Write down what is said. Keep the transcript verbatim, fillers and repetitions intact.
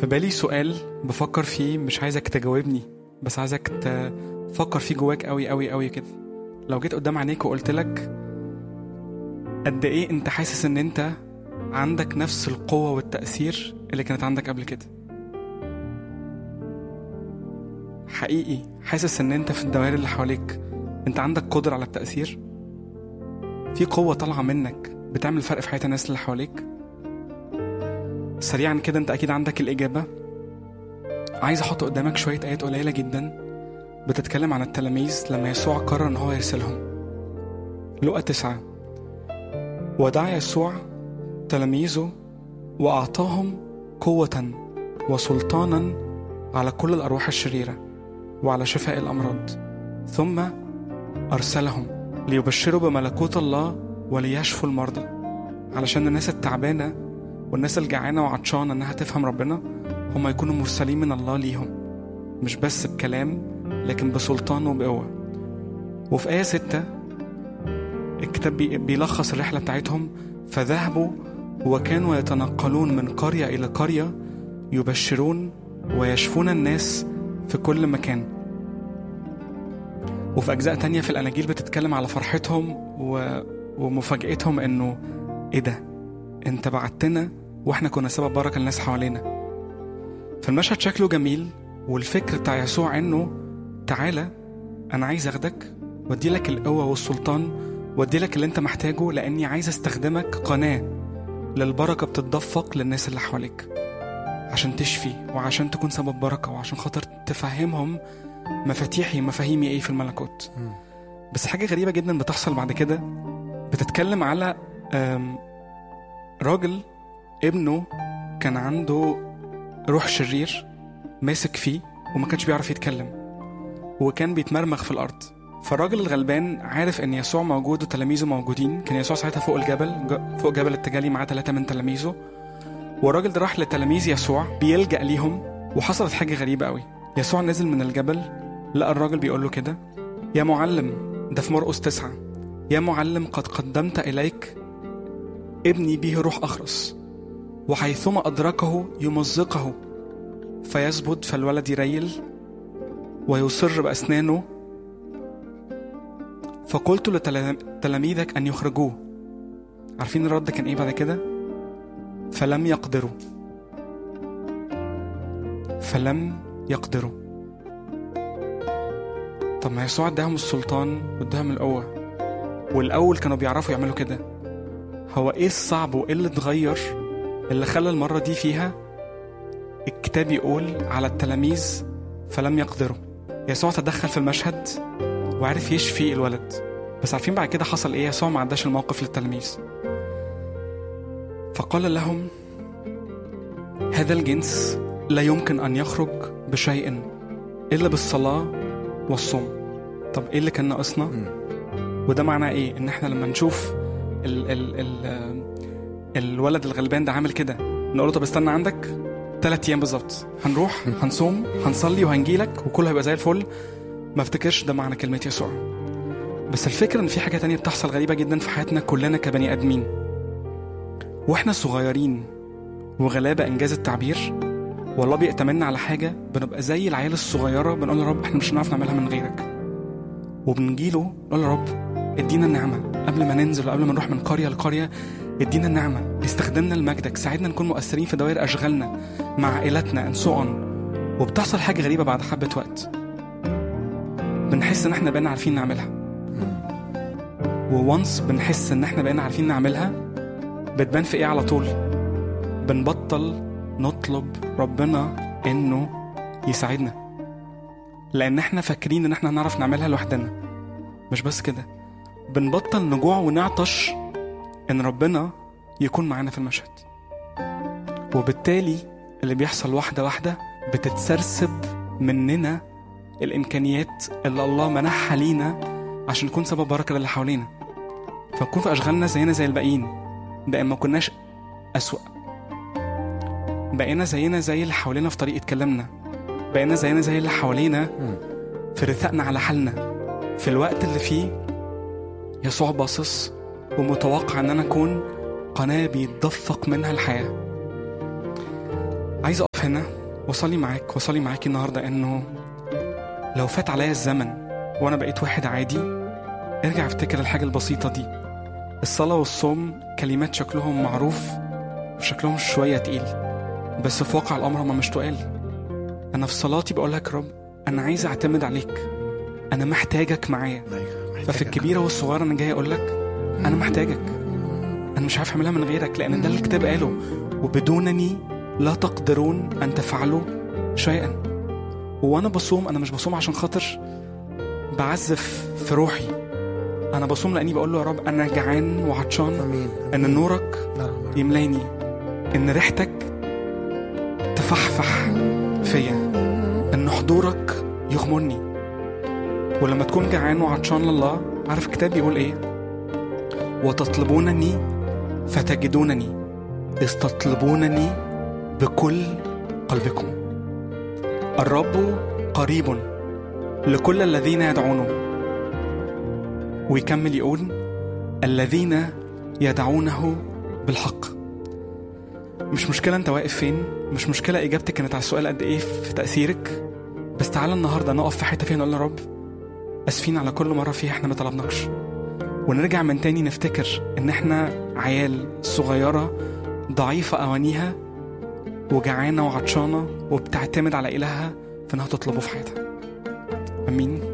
في بالي سؤال بفكر فيه، مش عايزك تجاوبني بس عايزك تفكر فيه جواك قوي قوي قوي كده. لو جيت قدام عينيك وقلت لك قد ايه انت حاسس ان انت عندك نفس القوة والتأثير اللي كانت عندك قبل كده؟ حقيقي حاسس ان انت في الدوائر اللي حواليك انت عندك قدرة على التأثير؟ في قوة طالعة منك بتعمل فرق في حياة الناس اللي حواليك؟ سريعا كده انت اكيد عندك الإجابة. عايز احط قدامك شوية آيات قليلة جدا بتتكلم عن التلاميذ لما يسوع قرر ان هو يرسلهم. لوقا تسعة: ودعا يسوع تلاميذه وأعطاهم قوة وسلطانا على كل الأرواح الشريرة وعلى شفاء الأمراض، ثم أرسلهم ليبشروا بملكوت الله وليشفوا المرضى. علشان الناس التعبانة والناس الجعانة وعطشانة أنها تفهم ربنا هم يكونوا مرسلين من الله ليهم، مش بس بكلام لكن بسلطان وبقوة. وفي آية ستة الكتاب بيلخص الرحلة بتاعتهم: فذهبوا وكانوا يتنقلون من قرية إلى قرية يبشرون ويشفون الناس في كل مكان. وفي أجزاء تانية في الأناجيل بتتكلم على فرحتهم و... ومفاجأتهم إنه إيه ده؟ أنت بعتنا وإحنا كنا سبب بركة للناس حوالينا. فالمشهد شكله جميل، والفكر بتاع يسوع إنه تعالى أنا عايز أخدك وأدي لك القوة والسلطان وأدي لك اللي أنت محتاجه، لأني عايز أستخدمك قناة للبركة بتتدفق للناس اللي حواليك عشان تشفي وعشان تكون سبب بركة وعشان خاطر تفهمهم مفاتيحي مفاهيمي ايه في الملكوت. بس حاجة غريبة جدا بتحصل بعد كده، بتتكلم على راجل ابنه كان عنده روح شرير ماسك فيه وما كانش بيعرف يتكلم وكان بيتمرمغ في الأرض. فالراجل الغلبان عارف ان يسوع موجود وتلاميذه موجودين. كان يسوع ساعتها فوق الجبل، فوق جبل التجلي، معاه ثلاثة من تلاميذه، والراجل ده راح لتلاميذ يسوع بيلجأ ليهم. وحصلت حاجة غريبة قوي. يسوع نزل من الجبل لقى الراجل بيقول له كده: يا معلم، ده في مرقس تسعة، يا معلم قد قدمت إليك ابني به روح أخرس، وحيثما أدركه يمزقه فيثبت، فالولد يريل ويصر بأسنانه. فقلت لتلاميذك أن يخرجوه. عارفين الرد كان إيه بعد كده؟ فلم يقدروا فلم يقدروا طب ما يسوع اداهم السلطان واداهم القوة، والأول كانوا بيعرفوا يعملوا كده. هو إيه الصعب وإيه اللي اتغير اللي خلى المرة دي فيها الكتاب يقول على التلاميذ فلم يقدروا؟ يسوع تدخل في المشهد وعرف يشفي الولد. بس عارفين بعد كده حصل ايه؟ يسوع ما عداش الموقف للتلاميذ، فقال لهم: هذا الجنس لا يمكن أن يخرج بشيء إلا بالصلاة والصوم. طب ايه اللي كان ناقصنا؟ وده معناه ايه؟ ان احنا لما نشوف ال ال ال الولد الغلبان ده عامل كده نقول له: طب استنى عندك ثلاث ايام بالظبط، هنروح هنصوم هنصلي وهنجيلك وكله هيبقى زي الفل. ما افتكرش ده معنى كلمة يسوع. بس الفكرة ان في حاجة تانية بتحصل غريبة جدا في حياتنا كلنا كبني ادمين واحنا صغيرين وغلابة انجاز التعبير، والله بيأتمنى على حاجة بنبقى زي العيال الصغيرة بنقول يا رب احنا مش هنعرف نعملها من غيرك، وبنجيله نقول يا رب ادينا النعمة قبل ما ننزل وقبل ما نروح من قرية لقرية. ادينا النعمة، استخدمنا لمجدك، ساعدنا نكون مؤثرين في دوائر اشغالنا مع عائلتنا انسوءا. وبتحصل حاجة غريبة بعد حبة وقت، بنحس ان احنا بقينا عارفين نعملها، وونس بنحس ان احنا بقينا عارفين نعملها بتبان في ايه على طول؟ بنبطل نطلب ربنا انه يساعدنا، لان احنا فاكرين ان احنا هنعرف نعملها لوحدنا. مش بس كده، بنبطل نجوع ونعطش ان ربنا يكون معانا في المشهد. وبالتالي اللي بيحصل واحدة واحدة بتتسرسب مننا الامكانيات اللي الله منحها لينا عشان نكون سبب بركة للي حوالينا، فنكون في اشغالنا زينا زي الباقيين. بقى ما كناش اسوأ، بقينا زينا زي اللي حوالينا في طريقة كلامنا، بقينا زينا زي اللي حوالينا في رثائنا على حالنا، في الوقت اللي فيه يسوع باصص ومتوقع ان انا اكون قناة بيتدفق منها الحياة. عايز هقف هنا وصلي معاك وصلي معاكي النهاردة إنه لو فات عليا الزمن وأنا بقيت واحد عادي، ارجع افتكر الحاجة البسيطة دي. الصلاة والصوم كلمات شكلهم معروف وشكلهم شوية تقيل، بس في واقع الأمر هما مش تقال. أنا في صلاتي بقول لك رب أنا عايز أعتمد عليك، أنا محتاجك معايا. ففي الكبيرة والصغيرة أنا جاي أقول لك أنا محتاجك، أنا مش عارف أعملها من غيرك، لأن ده اللي الكتاب قاله، وبدونني لا تقدرون أن تفعلوا شيئا. وأنا بصوم أنا مش بصوم عشان خاطر بعزف في روحي، أنا بصوم لأني بقول له يا رب أنا جعان وعطشان، أن نورك يملاني، أن ريحتك تفحفح فيا، أن حضورك يغمرني. ولما تكون جعان وعطشان لله، عارف الكتاب بيقول إيه؟ وتطلبونني فتجدونني إذ تطلبونني بكل قلبكم. الرب قريب لكل الذين يدعونه. ويكمل يقول الذين يدعونه بالحق. مش مشكلة انت واقف فين، مش مشكلة اجابتك كانت على السؤال قد ايه في تأثيرك، بس تعالى النهاردة نقف في حتة فين نقول رب اسفين على كل مرة فيها احنا ما طلبناكش، ونرجع من تاني نفتكر ان احنا عيال صغيرة ضعيفة اوانيها وجعانة وعطشانة وبتعتمد على إلهها في انها تطلبه في حياتها. امين.